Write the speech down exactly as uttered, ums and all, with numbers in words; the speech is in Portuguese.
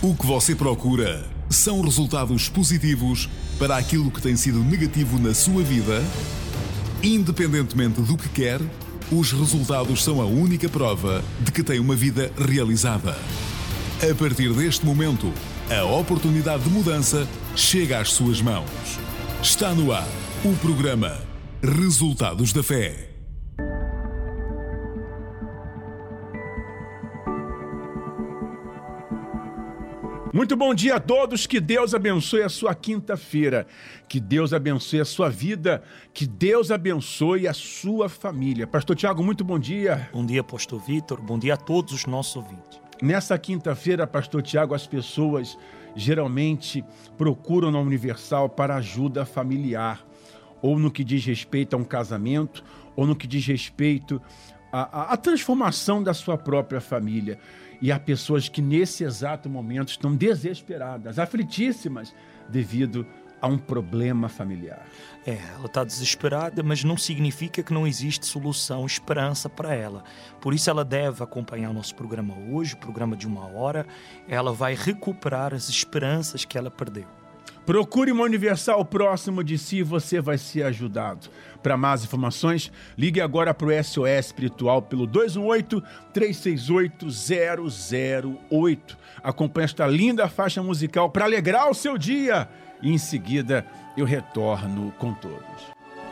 O que você procura são resultados positivos para aquilo que tem sido negativo na sua vida? Independentemente do que quer, os resultados são a única prova de que tem uma vida realizada. A partir deste momento, a oportunidade de mudança chega às suas mãos. Está no ar o programa Resultados da Fé. Muito bom dia a todos, que Deus abençoe a sua quinta-feira, que Deus abençoe a sua vida, que Deus abençoe a sua família. Pastor Tiago, muito bom dia. Bom dia, Pastor Vitor, bom dia a todos os nossos ouvintes. Nessa quinta-feira, Pastor Tiago, as pessoas geralmente procuram na Universal para ajuda familiar, ou no que diz respeito a um casamento, ou no que diz respeito à, à transformação da sua própria família. E há pessoas que nesse exato momento estão desesperadas, aflitíssimas, devido a um problema familiar. É, ela está desesperada, mas não significa que não existe solução, esperança para ela. Por isso ela deve acompanhar o nosso programa hoje, o programa de uma hora. Ela vai recuperar as esperanças que ela perdeu. Procure uma Universal próximo de si e você vai ser ajudado. Para mais informações, ligue agora para o S O S Espiritual pelo dois um oito, três seis oito, zero zero oito. Acompanhe esta linda faixa musical para alegrar o seu dia. E em seguida eu retorno com todos.